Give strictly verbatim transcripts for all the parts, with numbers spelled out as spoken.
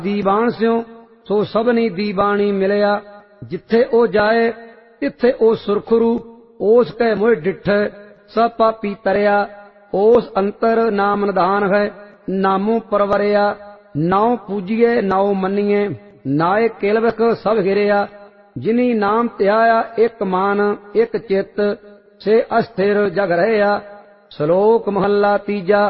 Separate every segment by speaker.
Speaker 1: दीवान स्यों सो सबनी दीवानी मिलया। जिथे ओ जाए तिथे ओ सुरखरू, ओस कै मोह डिठ सब पापी तरया। ओस अंतर नाम निधान है, नामों परवरिया। नाव पूजिए नाव मनिए, नाए केलवक सब हिरिया। जिनी नाम त्याया एक मान एक चित, से अस्थिर जग रहया। श्लोक महला तीजा।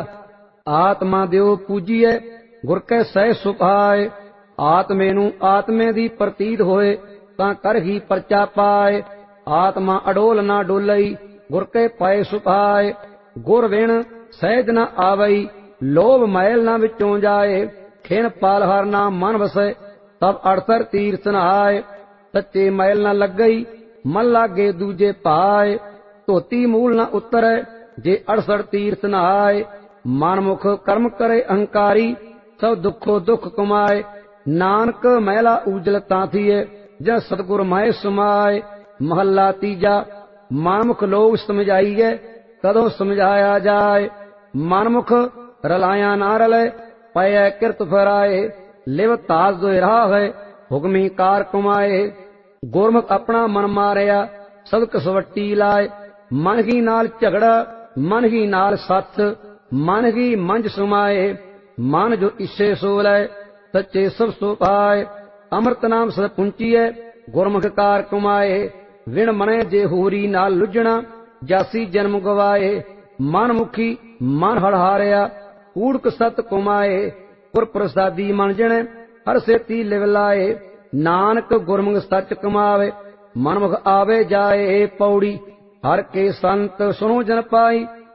Speaker 1: आत्मा दियो पूजिए गुर कै सह सुभाए। आत्मे नू आत्मे दी प्रतीत होए, तां कर ही परचा पाए। आत्मा अडोल ना डोलई, गुर कै पाए सुभाए। गुर बिन सहज न आवई, लोभ मैल ना विचों जाए। खिन पाल हर नाम मन वसै, तब अड़सर तीर्थ नहाए। सच्चे मैल न लगई, मन लागे दूजे पाए। धोती मूल न उतरै, जे अड़सठ तीर्थ नहाए। मनमुख कर्म करे अहंकारी, सब दुखो दुख कमाए। नानक मैला उजल तांथिए, जह सतगुर माए समाए। महला तीजा। मनमुख लोग समझाइए, कदों समझाया जाए। मनमुख रलाया ना रलै, पै किरत फराए। लिव ताज दो रहा है, हुक्मी कार कमाए। गुरमुख अपना मन मारिया, सद कसवट्टी लाए। मन ही नाल झगड़ा, मन ही नाल सच, मन ही मंझ समाए। मन जो इसे सो लै, सच्चे सब सो पाए। अमृत नाम सद पुंचीए, गुरमुख कार कमाए। विण मने जे होरी नाल लुझना, जासी जन्म गवाए। मन मुखी मन हड़हारिया, कूड़क सत कमाए। गुर प्रसादी मन जने, हर सेती लिव लाए। नानक गुरमुख सच कमावे, मनमुख आवे जाए पौड़ी। हर के संत सुनो जन पाई,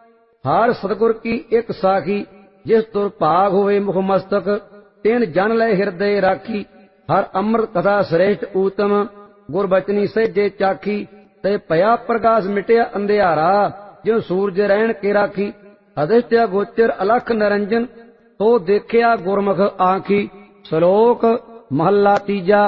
Speaker 1: हर सतगुर की एक साखी। जिस तुर भाग होवे मुख मस्तक, तिन जन ले हृदय राखी। हर अमृत कथा श्रेष्ठ उत्तम, गुर बचनी सहजे चाखी। ते भया प्रकाश मिटिया अंधियारा, जो सूरज रहन के राखी। अधिष्ठिया गोचर अलख निरंजन, तो देखिया गुरमुख आखी। श्लोक महला तीजा।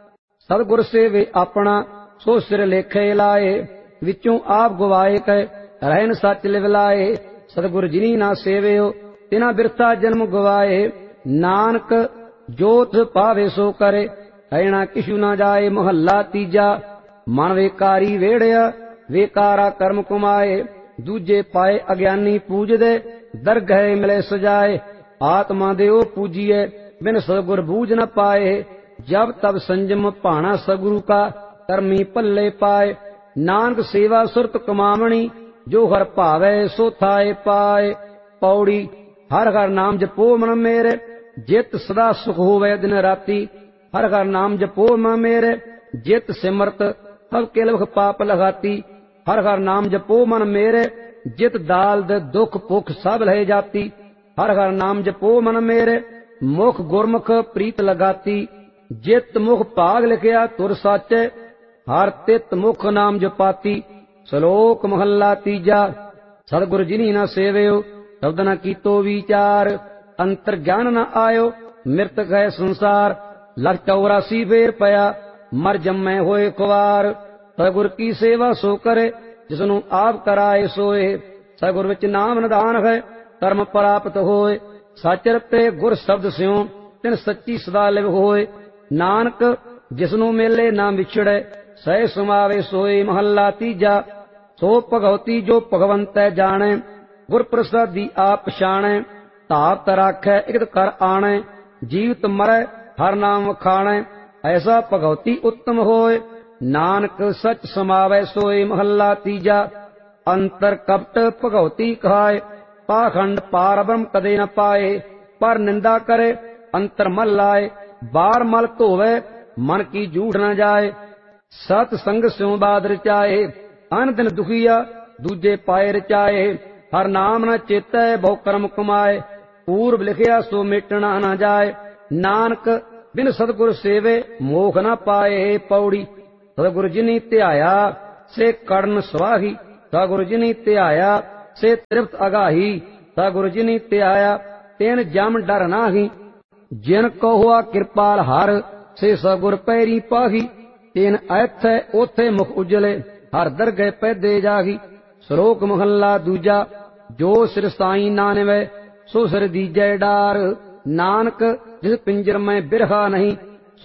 Speaker 1: सतगुर सेवे अपना, सो सिर लेखे लाए। विचों आप गवाए कै, रहन सच लिव लाए। सतगुर जिनी ना सेवियो, तिना बिरथा जन्म गवाए। नानक जोत पावे सो करे, कहना किशु ना जाए। महला तीजा। मन वेकारी वेड़िया, वेकारा कर्म कमाए। दूजे पाए अज्ञानी पूजदे, दरगह मिले सजाए। आत्मा देओ पूजिए, बिन सतगुर बूझ न पाए। जब तब संजम भाना सगुरु का, कर्मी पल्ले पाए। नानक सेवा सुरत कमावणी, जो हर भावे सो थाए पाए। पौड़ी। हर हर नाम जपो मन मेरे, जित सदा सुख होवे दिन राती। हर हर नाम जपो मन मेरे, जित सिमरत सब केलवख पाप लगाती। हर हर नाम जपो मन मेरे, जित दाल दे दुख भुख सब लहे जाती। हर हर नाम जपो मन मेरे, मुख गुरमुख प्रीत लगाती। जित मुख भाग लिखिया तुर साचे, हर तित मुख नाम जपाती। श्लोक महला तीजा। सतगुर जिनी न सेवियो, शब्द न कीतो विचार। अंतर ज्ञान न आयो, मृतक है संसार। लख चौरासी फेर पया, मर जम्मे होए खुवार। सतगुर की सेवा सो करे, जिसनु आप कराए सोए। सतगुर विच नाम निधान है, कर्म प्राप्त होए। सच रते गुर शब्द स्यों, तिन सच्ची सदा लिव होए। नानक जिसनु मेले ना विछड़े, सह समावे सोए। महला तीजा। सो भगवती जो भगवंत जाने, गुर प्रसादी आप पछाणे। धात राखै इकत कर आणे, जीवत मरै हर नाम वखाणे। ऐसा भगवती उत्तम होए, नानक सच समावै सोए। महला तीजा। अंतर कपट भगवती कहाए, पाखंड पार ब्रह्म कदे न पाए। पर निंदा करे अंतर मल लाए, बार मल धोवे मन की झूठ न जाए। सत संग स्यों बाद रचाए, अन दिन दुखिया दूजे पाए रचाए। हर नाम न चेतै बहु कर्म कमाए, पूर्व लिखिया सो मिटना न जाए। नानक बिन सतगुर सेवे मोख न पाए। पौड़ी। सतगुर जिनी ध्याया से कड़न स्वाही, सतगुर जिनी ध्याया से तृप्त अगाही। सतगुर जिनी ध्याया तेन जम डर नाही। जिन कहुआ कृपाल हर, से सतगुर पैरी पाही। तेन ऐथे ओथे मुख उजले, हर दरगह पैदे जाही। श्लोक महला दूजा। जो सिर साई नानवे, सो सिर दीजै डार। नानक ਜਿਸ ਪਿੰਜਰ ਮੈਂ ਬਿਰਹਾ ਨਹੀਂ